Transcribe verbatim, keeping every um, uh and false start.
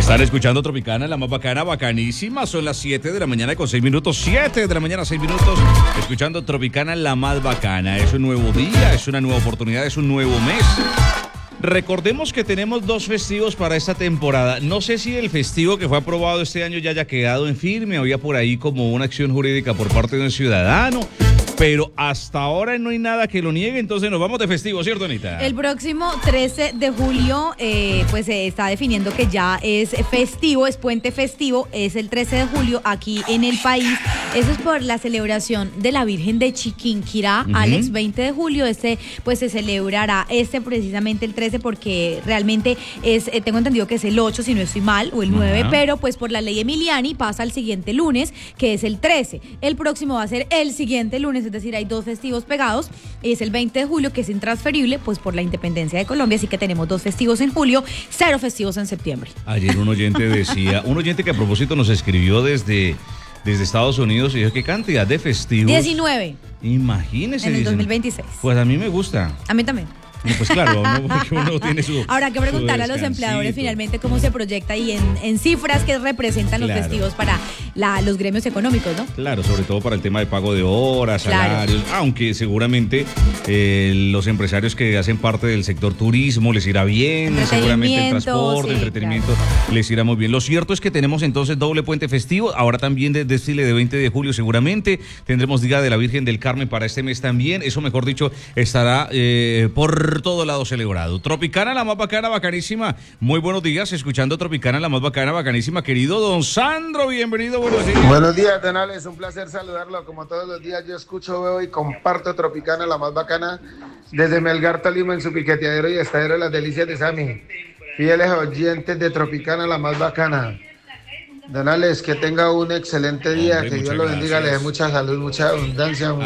Están escuchando Tropicana, la más bacana, bacanísima. Son las siete de la mañana con seis minutos. siete de la mañana, seis minutos. Escuchando Tropicana, la más bacana. Es un nuevo día, es una nueva oportunidad, es un nuevo mes. Recordemos que tenemos dos festivos para esta temporada. No sé si el festivo que fue aprobado este año ya haya quedado en firme. Había por ahí como una acción jurídica por parte de un ciudadano. Pero hasta ahora no hay nada que lo niegue, entonces nos vamos de festivo, ¿cierto, Anita? El próximo trece de julio, eh, pues se está definiendo que ya es festivo, es puente festivo, es el trece de julio aquí en el país. Eso es por la celebración de la Virgen de Chiquinquirá, uh-huh. Alex, veinte de julio, este pues se celebrará este precisamente el trece porque realmente es, eh, tengo entendido que es el ocho, si no estoy mal, o el nueve, uh-huh. pero pues por la ley Emiliani pasa al siguiente lunes, que es el trece. El próximo va a ser el siguiente lunes, es decir, hay dos festivos pegados, es el veinte de julio, que es intransferible, pues por la independencia de Colombia, así que tenemos dos festivos en julio, cero festivos en septiembre. Ayer un oyente decía, un oyente que a propósito nos escribió desde, desde Estados Unidos y dijo, ¿qué cantidad de festivos? diecinueve. Imagínese. En el dicen, dos mil veintiséis. Pues a mí me gusta. A mí también. No, pues claro, ¿no? Porque uno tiene su... Habrá que preguntarle a los empleadores finalmente cómo se proyecta y en, en cifras que representan claro. los festivos para la, los gremios económicos, ¿no? Claro, sobre todo para el tema de pago de horas, salarios, claro. aunque seguramente eh, los empresarios que hacen parte del sector turismo les irá bien, seguramente el transporte, sí, entretenimiento claro. les irá muy bien. Lo cierto es que tenemos entonces doble puente festivo, ahora también de desfile de veinte de julio seguramente, tendremos Día de la Virgen del Carmen para este mes también, eso mejor dicho estará eh, por todo lado celebrado. Tropicana, la más bacana, bacanísima. Muy buenos días, escuchando Tropicana, la más bacana, bacanísima. Querido don Sandro, bienvenido, buenos días. Buenos días, don Alex, un placer saludarlo. Como todos los días yo escucho, veo y comparto Tropicana, la más bacana, desde Melgar, Tolima, en su piqueteadero y estadero Las Delicias de Sami. Fieles oyentes de Tropicana, la más bacana. Don Alex, que tenga un excelente día, Hombre, que Dios lo bendiga, gracias. Le dé mucha salud, mucha abundancia.